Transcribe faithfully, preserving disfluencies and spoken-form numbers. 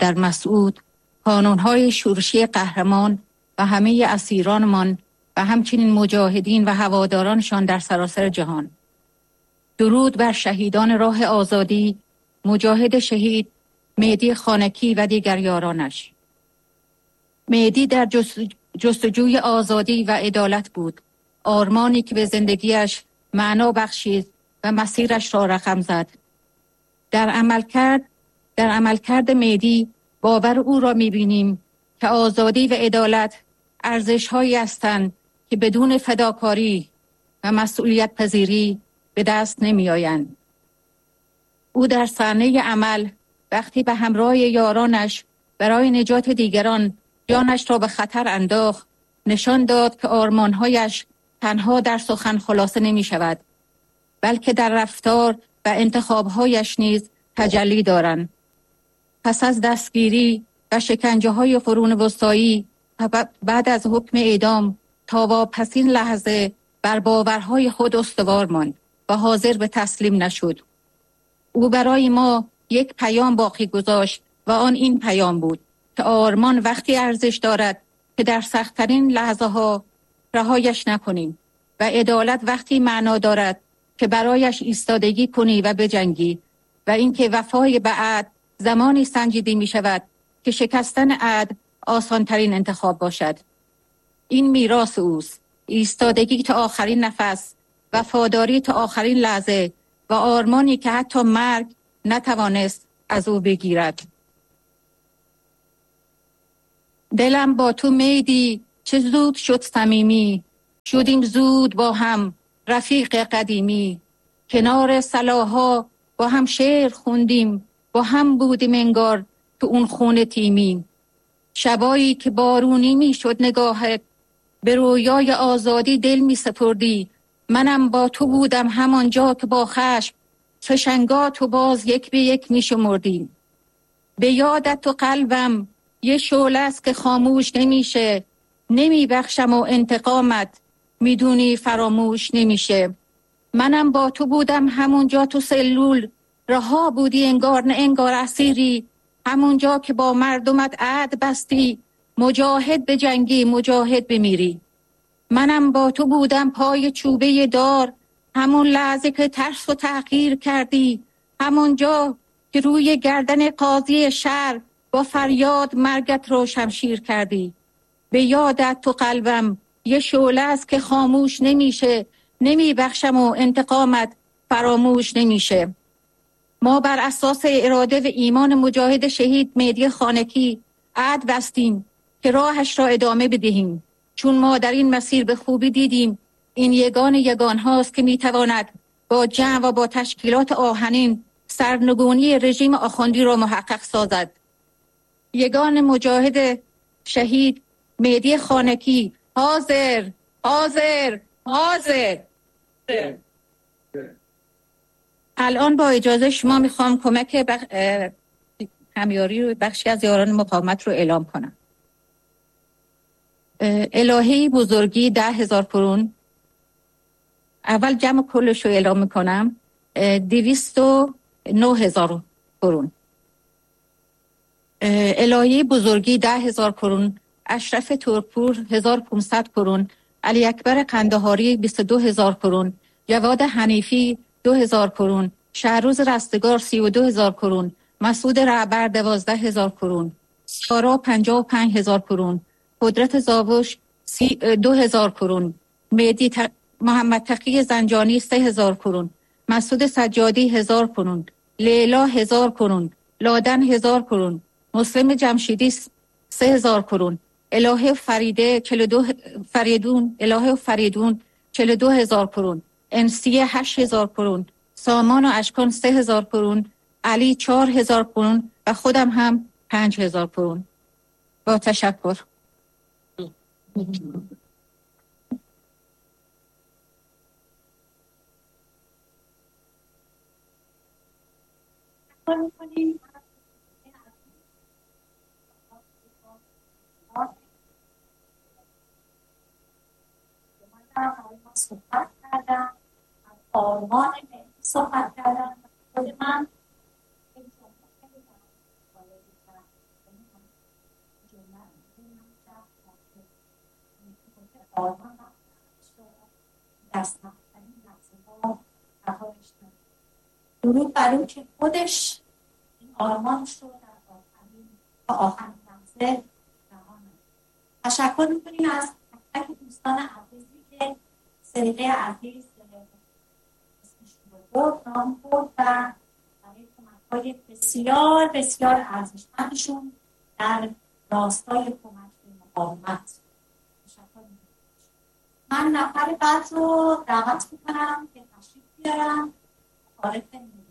مادر مسعود، کانونهای شورشی قهرمان و همه اسیرانمان و همچنین مجاهدین و هوادارانشان در سراسر جهان. درود بر شهیدان راه آزادی، مجاهد شهید مهدی خانکی و دیگر یارانش. مهدی در جست... جستجوی آزادی و عدالت بود، آرمانی که به زندگیش معنا بخشید و مسیرش را رقم زد. در عملکرد در عملکرد مهدی باور او را می‌بینیم که آزادی و عدالت ارزش‌هایی هستند که بدون فداکاری و مسئولیت پذیری به دست نمی‌آیند. او در صحنه عمل وقتی به همراه یارانش برای نجات دیگران جانش را به خطر انداخت، نشان داد که آرمان‌هایش تنها در سخن خلاصه نمی‌شود، بلکه در رفتار و انتخاب‌هایش نیز تجلی دارند. پس از دستگیری و شکنجه‌های قرون وسطایی بعد از حکم اعدام تا واپسین لحظه بر باورهای خود استوار ماند و حاضر به تسلیم نشد. او برای ما یک پیام باقی گذاشت و آن این پیام بود که آرمان وقتی ارزش دارد که در سخت‌ترین لحظه ها رهایش نکنیم و عدالت وقتی معنا دارد که برایش ایستادگی کنی و بجنگی، و اینکه وفای به عهد زمانی سنجیده می شود که شکستن عهد آسانترین انتخاب باشد. این میراث اوست، ایستادگی تا آخرین نفس، وفاداری تا آخرین لحظه و آرمانی که حتی مرگ نتوانست از او بگیرد. دلم با تو میدی چه زود شد صمیمی، شدیم زود با هم رفیق قدیمی، کنار صلاحا با هم شعر خوندیم، با هم بودیم انگار تو اون خونه تیمی. شبایی که بارونی می شد نگاهت، به رویای آزادی دل می سپردی. منم با تو بودم همانجا که با خشم فشنگات و باز یک به یک می شمردیم. به یادت تو قلبم یه شعله است که خاموش نمیشه، نمی بخشم و انتقامت میدونی فراموش نمیشه. منم با تو بودم همونجا تو سلول، رها بودی انگار نه انگار اسیری، همونجا که با مردمت عهد بستی، مجاهد به جنگی مجاهد بمیری. منم با تو بودم پای چوبه دار، همون لحظه که ترس و تحقیر کردی، همونجا که روی گردن قاضی شهر با فریاد مرگت رو شمشیر کردی. به یادت تو قلبم یه شعله است که خاموش نمیشه، نمی بخشم و انتقامت فراموش نمیشه. ما بر اساس اراده و ایمان مجاهد شهید مهدی خانکی عهد بستیم که راهش را ادامه بدهیم، چون ما در این مسیر به خوبی دیدیم این یگان یگان هاست که میتواند با جمع و با تشکیلات آهنین سرنگونی رژیم آخوندی را محقق سازد. یگان مجاهد شهید مهدی خانکی حاضر حاضر حاضر. الان با اجازه شما میخوام کمک بخ... همیاری رو بخشی از یاران مقاومت رو اعلام کنم. الهی بزرگی ده هزار کرون. اول جمع کلش رو اعلام میکنم، دویست و نه هزار کرون. الهی بزرگی ده هزار کرون. اشرف ترکپور هزار و پانصد کرون. علی اکبر قندهاری بیست و دو هزار کرون. جواد حنیفی دو هزار کرون. شهروز رستگار سی و دو هزار کرون. مسعود رهبر دوازده هزار کرون. سارا پنجاه و پنج هزار کرون. قدرت زاوش دو هزار کرون. مهدی ت... محمد تقی زنجانی سه هزار کرون. مسعود سجادی هزار کرون. لیلا هزار کرون. لادن هزار کرون. مسلم جمشیدی سه هزار کرون. الهه فریده چهل و دو فریدون الهه فریدون چهل و دو هزار کرون. انسیه هشت هزار کرون. سامان و اشکان سه هزار کرون. علی چهار هزار کرون و خودم هم پنج هزار کرون. با تشکر. صحبت کردم، از آرمان مهدی صحبت کردم. خود من جمله رو آرمان دست نفترین لحظه ها رهایش نداد. درود بر اون که خودش این آرمانش رو در آخرین و آخرین لحظه رها نداد. تشکر میکنیم از تک تک دوستان عزیزی که سلیقه عزیز اسمش رو برد نام برد و برای کمک‌های بسیار بسیار ارزشمندشون در راستای کمک به مقاومت. تشکر میکنم. من نفر بعد رو دعوت میکنم که تشریف بیارم. عارف